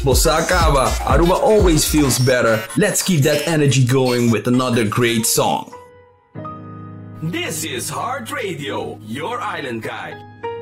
Bossa acaba, Aruba always feels better. Let's keep that energy going with another great song. This is Heart Radio, your island guide.